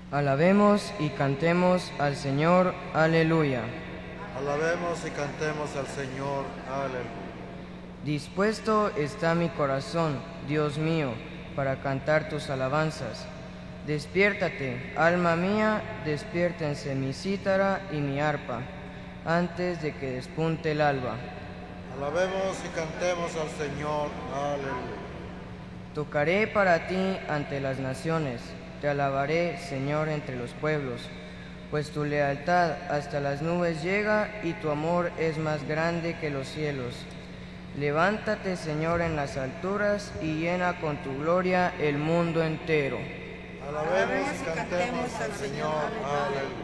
Alabemos y cantemos al Señor, aleluya. Alabemos y cantemos al Señor, aleluya. Dispuesto está mi corazón, Dios mío, para cantar tus alabanzas. Despiértate, alma mía, despiértense mi cítara y mi arpa, antes de que despunte el alba. Alabemos y cantemos al Señor, aleluya. Tocaré para ti ante las naciones, te alabaré, Señor, entre los pueblos, pues tu lealtad hasta las nubes llega y tu amor es más grande que los cielos. Levántate, Señor, en las alturas y llena con tu gloria el mundo entero. Alabemos y cantemos al Señor, aleluya.